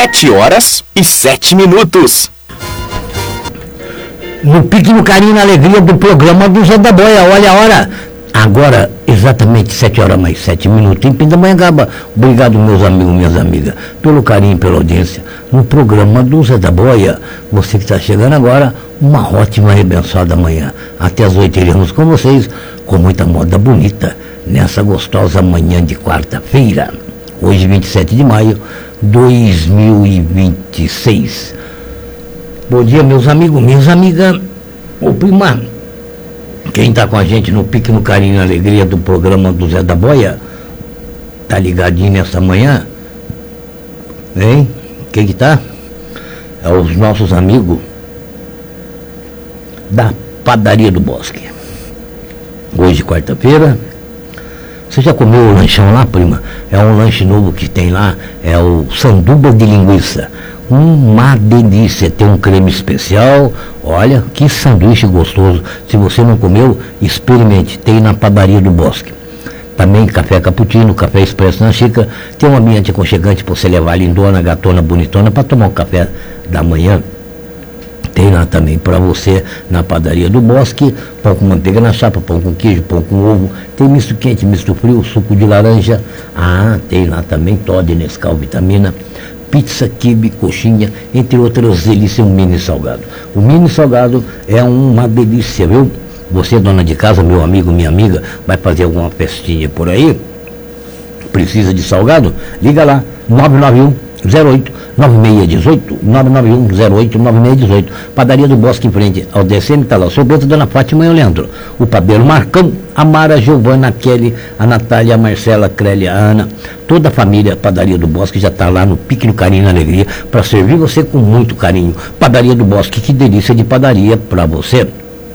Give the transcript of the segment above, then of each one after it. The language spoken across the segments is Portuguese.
7h07. No pique, no carinho, na alegria do programa do Zé da Boia. Olha a hora. Agora, exatamente 7h mais 7 minutos. Em Pindamonhangaba. Obrigado, meus amigos, minhas amigas, pelo carinho, pela audiência. No programa do Zé da Boia, você que está chegando agora, uma ótima e abençoada manhã. Até as 8 iremos com vocês, com muita moda bonita, nessa gostosa manhã de quarta-feira. Hoje, 27 de maio de 2026. Bom dia, meus amigos, minhas amigas. Ô, prima, quem está com a gente no pique, no carinho e na alegria do programa do Zé da Boia, tá ligadinho nessa manhã? Hein? Quem que tá? É os nossos amigos da Padaria do Bosque. Hoje, quarta-feira. Você já comeu o lanchão lá, prima? É um lanche novo que tem lá, é o sanduba de linguiça. Uma delícia, tem um creme especial. Olha, que sanduíche gostoso. Se você não comeu, experimente. Tem na Padaria do Bosque. Também café cappuccino, café expresso na xícara. Tem um ambiente aconchegante para você levar a lindona, gatona, bonitona para tomar um café da manhã. Tem lá também para você na Padaria do Bosque, pão com manteiga na chapa, pão com queijo, pão com ovo. Tem misto quente, misto frio, suco de laranja. Tem lá também Toddy, Nescau, vitamina, pizza, quibe, coxinha, entre outras delícias, um mini salgado. O mini salgado é uma delícia, viu? Você, dona de casa, meu amigo, minha amiga, vai fazer alguma festinha por aí? Precisa de salgado? Liga lá, 991-08-9618, 991-08-9618. Padaria do Bosque, em frente ao DCM, está lá o seu Bento, Dona Fátima e o Leandro. O padeiro Marcão, a Mara, a Giovana, a Kelly, a Natália, a Marcela, a Crélia, a Ana. Toda a família Padaria do Bosque já está lá no pique, no carinho e na alegria, para servir você com muito carinho. Padaria do Bosque, que delícia de padaria para você.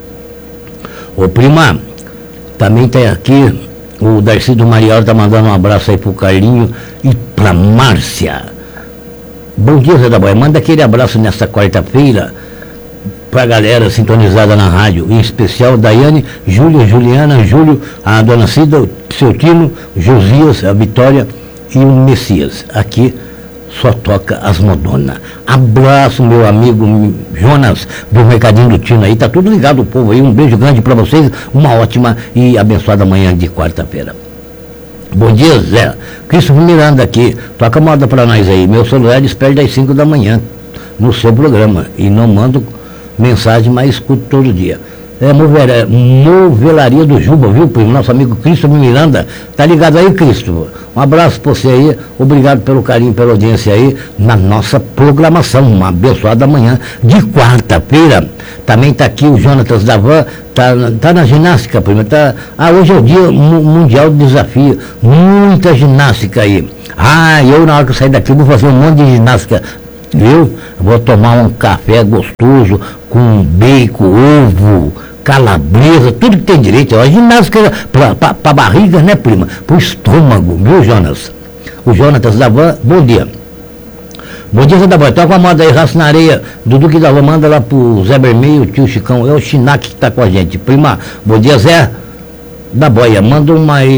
Ô, prima, também tem aqui o Darcy do Marial, está mandando um abraço aí pro Carlinho e pra Márcia. Bom dia, Zé da Boia. Manda aquele abraço nesta quarta-feira pra galera sintonizada na rádio, em especial Daiane, Júlia, Juliana, Júlio, a dona Cida, o seu Tino, Josias, a Vitória e o Messias. Aqui só toca as Madonna. Abraço, meu amigo Jonas, do Mercadinho do Tino aí. Tá tudo ligado, o povo aí. Um beijo grande para vocês. Uma ótima e abençoada manhã de quarta-feira. Bom dia, Zé. Christopher Miranda aqui. Toca moda para nós aí. Meu celular desperde às 5 da manhã no seu programa. E não mando mensagem, mas escuto todo dia. É Movelaria do Juba, viu, primo? Nosso amigo Christopher Miranda. Tá ligado aí, Christopher? Um abraço pra você aí. Obrigado pelo carinho, pela audiência aí na nossa programação. Uma abençoada manhã de quarta-feira. Também tá aqui o Jonatas da Van. Tá na ginástica, primo. Hoje é o dia mundial do desafio. Muita ginástica aí. Eu na hora que eu sair daqui vou fazer um monte de ginástica. Viu? Vou tomar um café gostoso com bacon, ovo, calabresa, tudo que tem direito. A ginástica para barriga, né, prima? Para o estômago, viu, Jonas? O Jonatas da Van, bom dia. Bom dia, Zé da Boia. Toca a moda aí, Raça na Areia. Dudu que da Van, manda lá pro Zé Vermelho, o tio Chicão. É o Chinac que tá com a gente. Prima, bom dia, Zé da Boia. Manda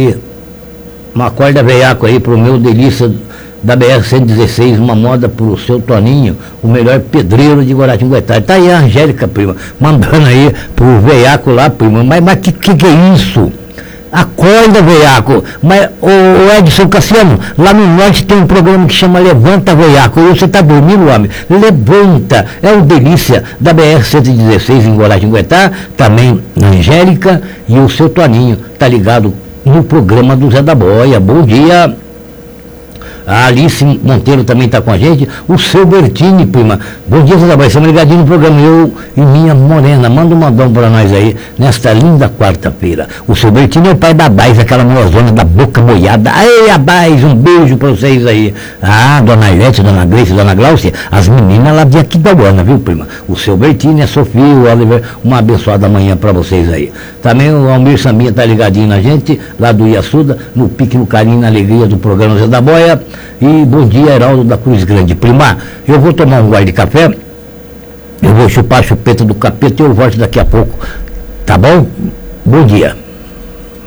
uma corda veiaco aí pro meu delícia da BR-116, uma moda pro seu Toninho, o melhor pedreiro de Guaratinguetá. Tá aí a Angélica, prima, mandando aí pro veiaco lá, prima. Mas que é isso? Acorda, veiaco. Mas, o Edson Cassiano, lá no norte tem um programa que chama Levanta, Veiaco. E você tá dormindo, homem? Levanta. É uma delícia da BR-116 em Guaratinguetá. Também a Angélica e o seu Toninho. Tá ligado no programa do Zé da Boia. Bom dia. A Alice Monteiro também está com a gente. O seu Bertini, prima. Bom dia, Zé da Boia. Estamos ligadinhos no programa. Eu e minha morena. Manda um mandão para nós aí, nesta linda quarta-feira. O seu Bertini é o pai da Bais, aquela mulherzona da boca moiada. Ei, a Bais, um beijo para vocês aí. Dona Ivete, Dona Grace, Dona Glaucia, as meninas lá de Aquidauana, viu, prima? O seu Bertini, a Sofia, o Oliver, uma abençoada manhã para vocês aí. Também o Almir Sambinha tá ligadinho na gente, lá do Iassuda, no pique, no carinho, na alegria do programa Zé da Boia. E bom dia, Heraldo da Cruz Grande. Prima, eu vou tomar um gole de café, eu vou chupar a chupeta do capeta e eu volto daqui a pouco. Tá bom? Bom dia.